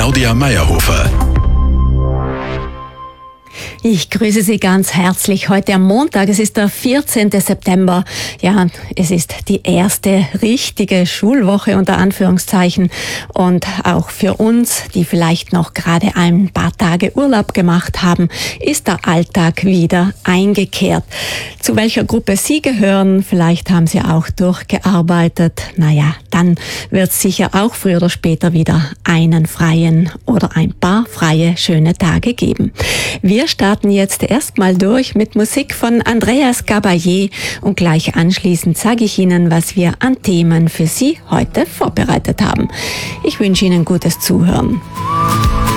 Claudia Meyerhofer. Ich grüße Sie ganz herzlich heute am Montag. Es ist der 14. September. Ja, es ist die erste richtige Schulwoche unter Anführungszeichen. Und auch für uns, die vielleicht noch gerade ein paar Tage Urlaub gemacht haben, ist der Alltag wieder eingekehrt. Zu welcher Gruppe Sie gehören, vielleicht haben Sie auch durchgearbeitet. Naja, dann wird es sicher auch früher oder später wieder einen freien oder ein paar freie, schöne Tage geben. Wir starten jetzt erstmal durch mit Musik von Andreas Gabayé und gleich anschließend sage ich Ihnen, was wir an Themen für Sie heute vorbereitet haben. Ich wünsche Ihnen gutes Zuhören.